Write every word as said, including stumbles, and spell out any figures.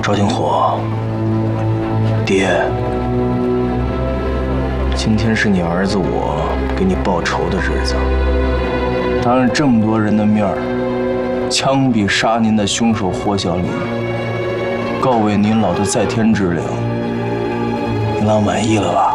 赵金虎，爹，今天是你儿子我给你报仇的日子。当着这么多人的面儿，枪毙杀您的凶手霍小李，告慰您老的在天之灵，您老满意了吧？